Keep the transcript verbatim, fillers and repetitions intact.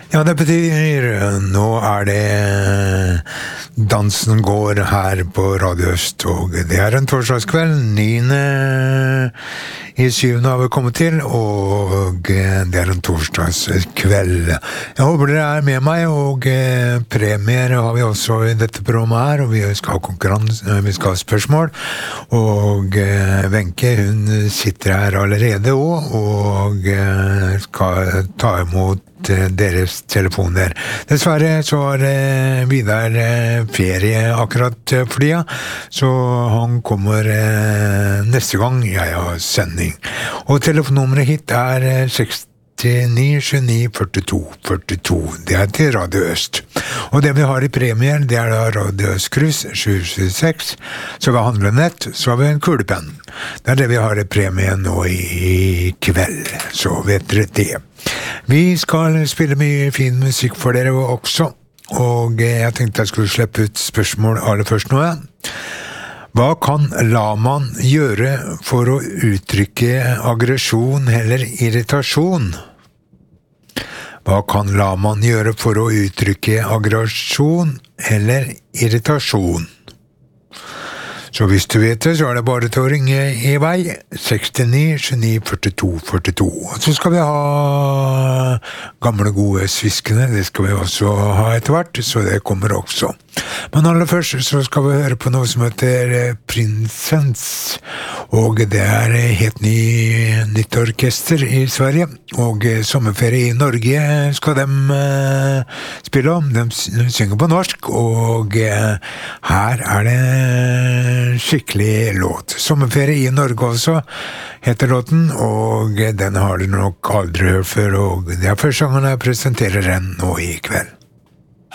Ja, det betyr, nå er det dansen går her på Radio Øst, og det er en torsdagskveld, niende i syvende har vi kommet til, og det er en torsdagskveld. Jeg håper dere er med meg, og premier har vi også i dette programmet her, og vi skal ha konkurranse, vi skal ha spørsmål, og Wenche, hun sitter her allerede også, og skal ta imot deres telefoner. Dessverre så har Vidar ferie akkurat for tida, så han kommer neste gang jeg har sending. Og telefonnummeret hit er sekstini tjueni førtito førtito. Det er til Radio Øst. Og det vi har i premier, det er da Radio Øst Cruise sju sju seks, så vi har handlenett, så har vi en kulepenn. Det er det vi har i premier nå i, i kveld, så vet dere det. Vi skal spille mye fin musikk for dere også, og jeg tenkte jeg skulle slippe ut spørsmål aller først nå. Hva kan lamaen gjøre for å uttrykke aggresjon eller irritasjon? Hva kan lamaen gjøre for å uttrykke aggresjon eller irritasjon? Så hvis du vet det, så er det bare til å ringe i vei, sekstini tjueni førtito førtito. Og så skal vi ha gamle gode sviskene, det skal vi også ha etter hvert, så det kommer også. Men aller først så skal vi høre på noe som heter Prinsens, og det er helt ny, nytt orkester i Sverige, og sommerferie i Norge skal de uh, spille om, de synger på norsk, og uh, her er det skikkelig låt. Sommerferie i Norge også heter låten, og den har du nok aldri hørt før, og det er første gangen jeg presenterer den nå i kveld.